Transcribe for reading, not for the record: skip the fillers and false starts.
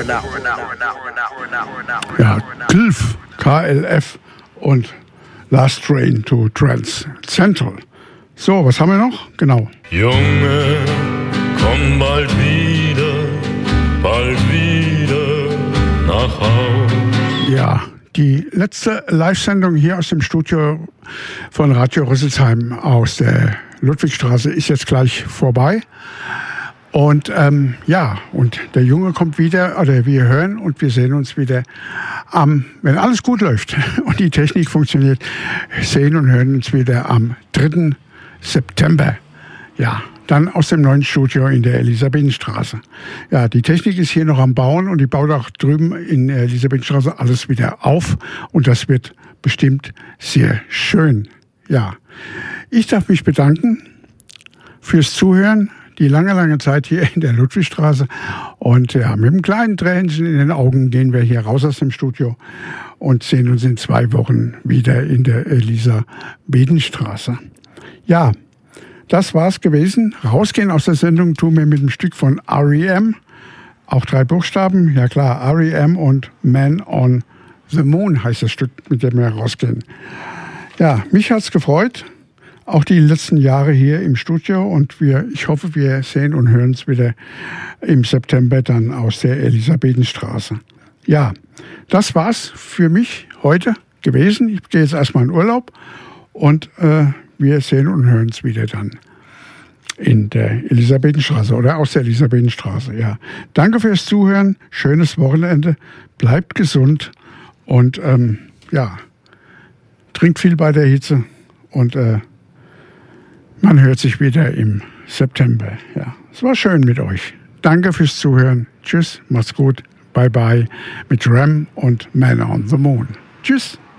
Ja, KLF, KLF und Last Train to Trans Central. So, was haben wir noch? Genau. Junge, komm bald wieder nach Haus. Ja, die letzte Live-Sendung hier aus dem Studio von Radio Rüsselsheim aus der Ludwigstraße ist jetzt gleich vorbei. Und und der Junge kommt wieder, oder wir hören und wir sehen uns wieder wenn alles gut läuft und die Technik funktioniert, sehen und hören uns wieder am 3. September. Ja, dann aus dem neuen Studio in der Elisabethenstraße. Ja, die Technik ist hier noch am Bauen und die baut auch drüben in der Elisabethenstraße alles wieder auf und das wird bestimmt sehr schön. Ja, ich darf mich bedanken fürs Zuhören. Die lange Zeit hier in der Ludwigstraße. Und ja, mit einem kleinen Tränchen in den Augen gehen wir hier raus aus dem Studio und sehen uns in 2 Wochen wieder in der Elisabethenstraße. Ja, das war's gewesen. Rausgehen aus der Sendung tun wir mit einem Stück von R.E.M. Auch 3 Buchstaben. Ja klar, R.E.M. und Man on the Moon heißt das Stück, mit dem wir rausgehen. Ja, mich hat's gefreut. Auch die letzten Jahre hier im Studio und ich hoffe, wir sehen und hören uns wieder im September dann aus der Elisabethenstraße. Ja, das war's für mich heute gewesen. Ich gehe jetzt erstmal in Urlaub und wir sehen und hören uns wieder dann in der Elisabethenstraße oder aus der Elisabethenstraße. Ja, danke fürs Zuhören, schönes Wochenende, bleibt gesund und trinkt viel bei der Hitze und man hört sich wieder im September. Ja, es war schön mit euch. Danke fürs Zuhören. Tschüss, macht's gut. Bye bye mit Rem und Man on the Moon. Tschüss.